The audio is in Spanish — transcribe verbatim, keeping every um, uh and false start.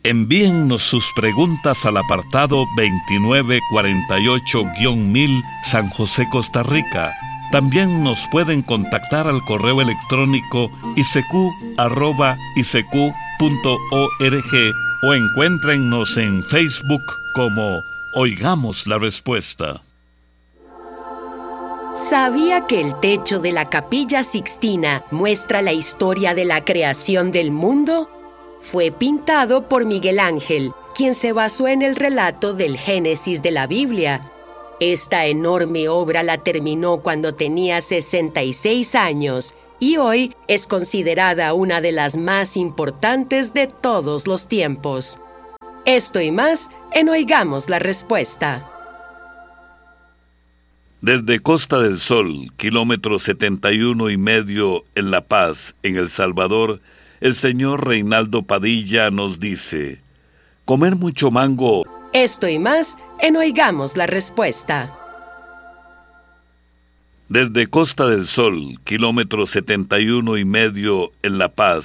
Envíennos sus preguntas al apartado veintinueve cuarenta y ocho mil San José, Costa Rica. También nos pueden contactar al correo electrónico i c q arroba i c q punto org o encuéntrennos en Facebook como Oigamos la Respuesta. ¿Sabía que el techo de la Capilla Sixtina muestra la historia de la creación del mundo? Fue pintado por Miguel Ángel, quien se basó en el relato del Génesis de la Biblia. Esta enorme obra la terminó cuando tenía sesenta y seis años y hoy es considerada una de las más importantes de todos los tiempos. Esto y más en Oigamos la Respuesta. Desde Costa del Sol, kilómetro setenta y uno y medio en La Paz, en El Salvador, el señor Reinaldo Padilla nos dice: comer mucho mango. Esto y más en Oigamos la Respuesta. Desde Costa del Sol, kilómetro setenta y uno y medio en La Paz,